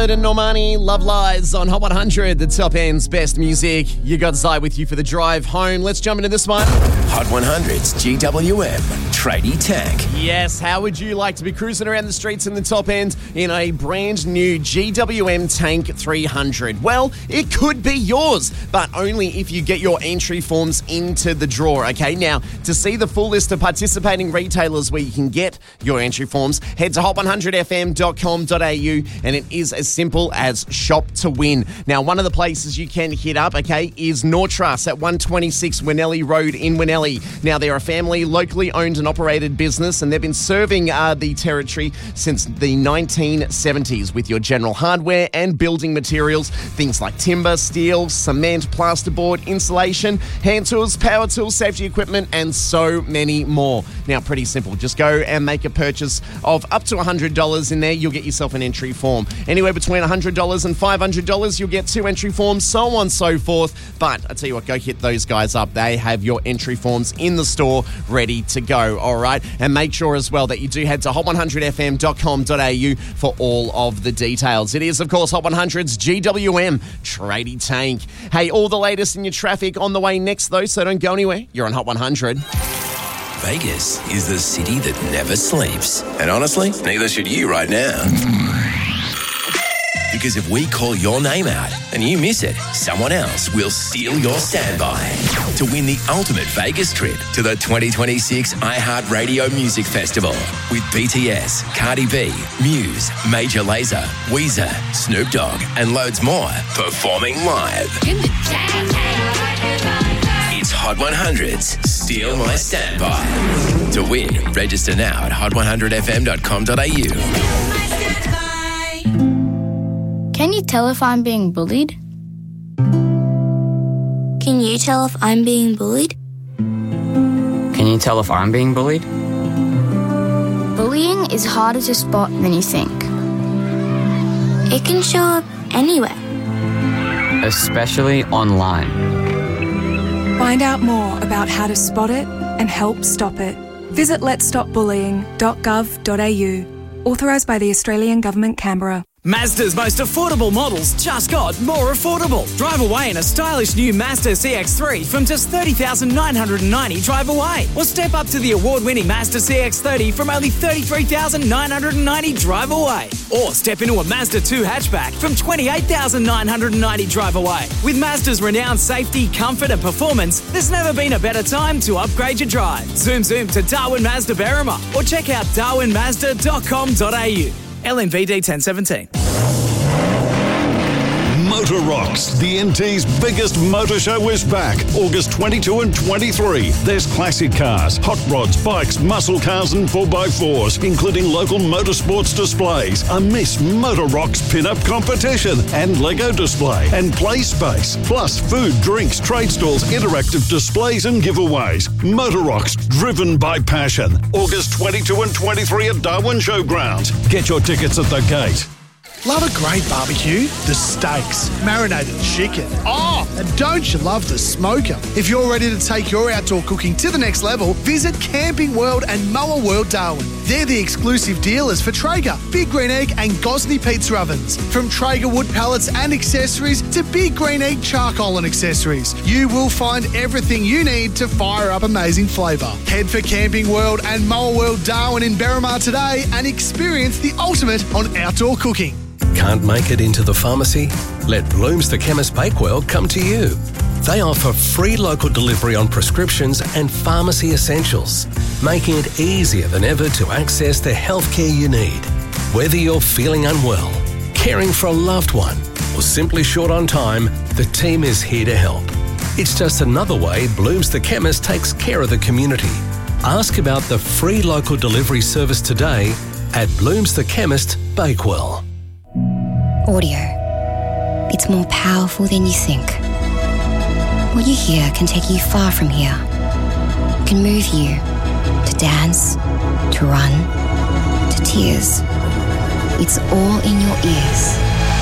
Khaled and Normani, Love Lies on Hot 100, the top end's best music. You got Zai with you for the drive home. Let's jump into this one. Hot 100's GWM Tradie Tank. Yes, how would you like to be cruising around the streets in the top end in a brand new GWM Tank 300? Well, it could be yours, but only if you get your entry forms into the draw, okay? Now, to see the full list of participating retailers where you can get your entry forms, head to hot100fm.com.au, and it is as simple as shop to win. Now, one of the places you can hit up, okay, is Nortrust at 126 Winnelly Road in Winnelly. Now, they're a family, locally owned and operated business, and they've been serving the territory since the 1970s with your general hardware and building materials, things like timber, steel, cement, plasterboard, insulation, hand tools, power tools, safety equipment, and so many more. Now, pretty simple. Just go and make a purchase of up to $100 in there. You'll get yourself an entry form. Anywhere between $100 and $500, you'll get 2 entry forms, so on and so forth. But I tell you what, go hit those guys up. They have your entry forms in the store ready to go, all right? And make sure as well that you do head to hot100fm.com.au for all of the details. It is, of course, Hot 100's GWM Tradie Tank. Hey, all the latest in your traffic on the way next, though, so don't go anywhere. You're on Hot 100. Vegas is the city that never sleeps. And honestly, neither should you right now. Because if we call your name out and you miss it, someone else will steal your standby to win the ultimate Vegas trip to the 2026 iHeartRadio Music Festival with BTS, Cardi B, Muse, Major Lazer, Weezer, Snoop Dogg, and loads more performing live. It's Hot 100's Steal My Standby. To win, register now at hot100fm.com.au. Can you tell if I'm being bullied? Can you tell if I'm being bullied? Can you tell if I'm being bullied? Bullying is harder to spot than you think. It can show up anywhere. Especially online. Find out more about how to spot it and help stop it. Visit letsstopbullying.gov.au. Authorised by the Australian Government, Canberra. Mazda's most affordable models just got more affordable. Drive away in a stylish new Mazda CX-3 from just $30,990 drive away. Or step up to the award-winning Mazda CX-30 from only $33,990 drive away. Or step into a Mazda 2 hatchback from $28,990 drive away. With Mazda's renowned safety, comfort and performance, there's never been a better time to upgrade your drive. Zoom to Darwin Mazda Berrima or check out darwinmazda.com.au. LNVD 1017. Motor Rocks, the NT's biggest motor show, is back August 22 and 23. There's classic cars, hot rods, bikes, muscle cars and 4x4s, including local motorsports displays, a Miss Motor Rocks pin-up competition and Lego display and play space, plus food, drinks, trade stalls, interactive displays and giveaways. Motor Rocks, driven by passion. August 22 and 23 at Darwin Showgrounds. Get your tickets at the gate. Love a great barbecue? The steaks, marinated chicken. Oh, and don't you love the smoker? If you're ready to take your outdoor cooking to the next level, visit Camping World and Moa World Darwin. They're the exclusive dealers for Traeger, Big Green Egg and Gosney pizza ovens. From Traeger wood pallets and accessories to Big Green Egg charcoal and accessories, you will find everything you need to fire up amazing flavour. Head for Camping World and Moa World Darwin in Berrima today and experience the ultimate on outdoor cooking. Can't make it into the pharmacy? Let Bloom's the Chemist Bakewell come to you. They offer free local delivery on prescriptions and pharmacy essentials, making it easier than ever to access the healthcare you need. Whether you're feeling unwell, caring for a loved one, or simply short on time, the team is here to help. It's just another way Bloom's the Chemist takes care of the community. Ask about the free local delivery service today at Bloom's the Chemist Bakewell. Audio. It's more powerful than you think. What you hear can take you far from here. It can move you to dance, to run, to tears. It's all in your ears.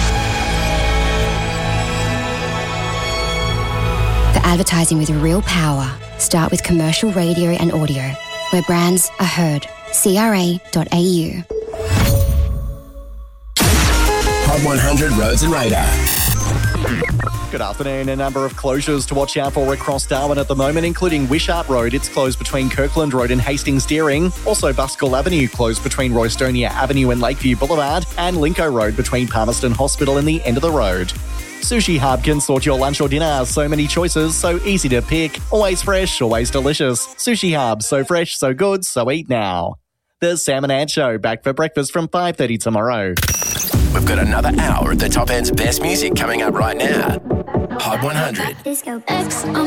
For advertising with real power, start with commercial radio and audio, where brands are heard. CRA.au. Hot 100 Roads and Radar. Good afternoon. A number of closures to watch out for across Darwin at the moment, including Wishart Road. It's closed between Kirkland Road and Hastings Deering. Also, Buskell Avenue closed between Roystonia Avenue and Lakeview Boulevard, and Linco Road between Palmerston Hospital and the end of the road. Sushi Hub can sort your lunch or dinner. So many choices, so easy to pick. Always fresh, always delicious. Sushi Hub, so fresh, so good, so eat now. The Sam and Ant Show, back for breakfast from 5:30 tomorrow. We've got another hour of the top end's best music coming up right now. Hot 100. Disco X